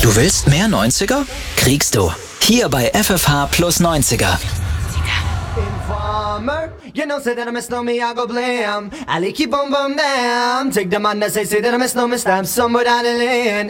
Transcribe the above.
Du willst mehr 90er? Kriegst du. Hier bei FFH plus 90er. Informer, you know, say that I miss no me, I go blam. I keep on bum down. Take the man that say that I miss no me, stab somewhere down the lane.